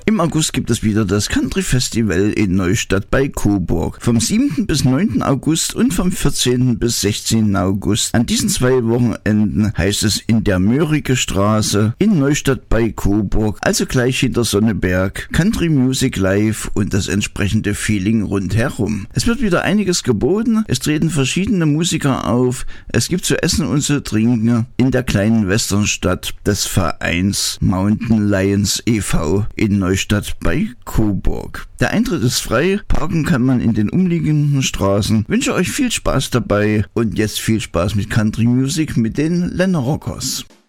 Im August gibt es wieder das Country Festival in Neustadt bei Coburg. Vom 7. bis 9. August und vom 14. bis 16. August. An diesen 2 Wochenenden heißt es in der Mörike Straße in Neustadt bei Coburg, also gleich hinter Sonneberg, Country Music Live und das entsprechende Feeling rundherum. Es wird wieder einiges geboten, es treten verschiedene Musiker auf, es gibt zu essen und zu trinken in der kleinen Westernstadt des Vereins Mountain Lions e.V. in Neustadt bei Coburg. Der Eintritt ist frei, parken kann man in den umliegenden Straßen. Wünsche euch viel Spaß dabei und jetzt viel Spaß mit Country Music mit den Lenner Rockers.